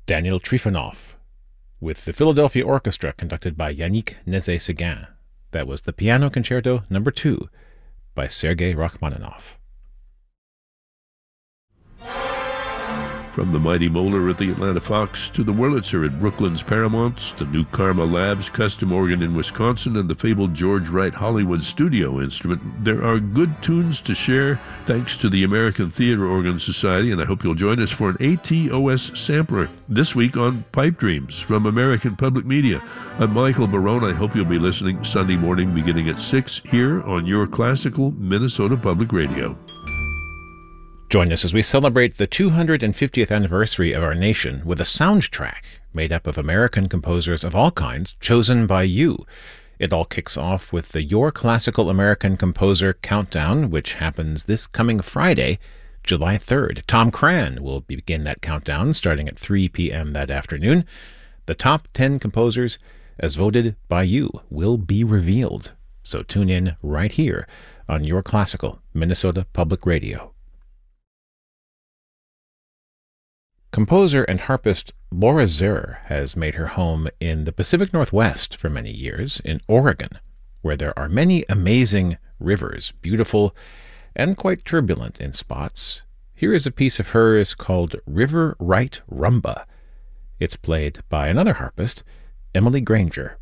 Daniel Trifonov, with the Philadelphia Orchestra conducted by Yannick Nézet-Séguin. That was the Piano Concerto No. 2 by Sergei Rachmaninoff. From the mighty Moeller at the Atlanta Fox to the Wurlitzer at Brooklyn's Paramount, the new Karma Labs custom organ in Wisconsin, and the fabled George Wright Hollywood studio instrument, there are good tunes to share thanks to the American Theater Organ Society, and I hope you'll join us for an ATOS sampler this week on Pipe Dreams from American Public Media. I'm Michael Barone. I hope you'll be listening Sunday morning beginning at 6 here on your classical Minnesota Public Radio. Join us as we celebrate the 250th anniversary of our nation with a soundtrack made up of American composers of all kinds chosen by you. It all kicks off with the Your Classical American Composer Countdown, which happens this coming Friday, July 3rd. Tom Cran will begin that countdown starting at 3 p.m. that afternoon. The top 10 composers, as voted by you, will be revealed. So tune in right here on Your Classical Minnesota Public Radio. Composer and harpist Laura Zerr has made her home in the Pacific Northwest for many years, in Oregon, where there are many amazing rivers, beautiful and quite turbulent in spots. Here is a piece of hers called River Right Rumba. It's played by another harpist, Emily Granger.